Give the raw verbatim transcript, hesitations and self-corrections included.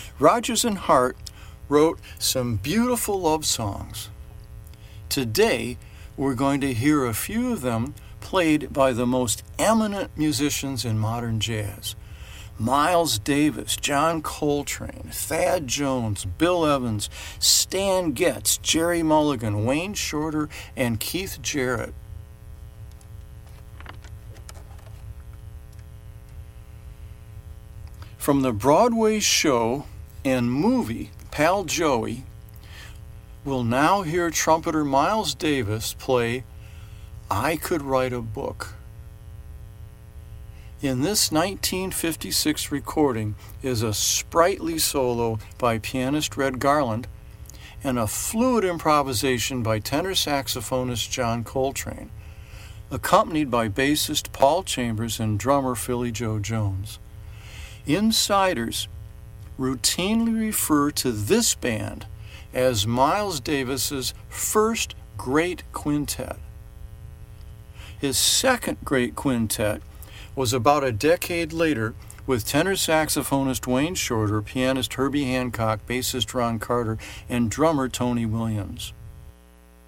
Rodgers and Hart wrote some beautiful love songs. Today, we're going to hear a few of them played by the most eminent musicians in modern jazz. Miles Davis, John Coltrane, Thad Jones, Bill Evans, Stan Getz, Jerry Mulligan, Wayne Shorter, and Keith Jarrett. From the Broadway show and movie Pal Joey, we'll now hear trumpeter Miles Davis play I Could Write a Book. In this nineteen fifty-six recording is a sprightly solo by pianist Red Garland and a fluid improvisation by tenor saxophonist John Coltrane, accompanied by bassist Paul Chambers and drummer Philly Joe Jones. Insiders routinely refer to this band as Miles Davis's first great quintet. His second great quintet was about a decade later with tenor saxophonist Wayne Shorter, pianist Herbie Hancock, bassist Ron Carter, and drummer Tony Williams.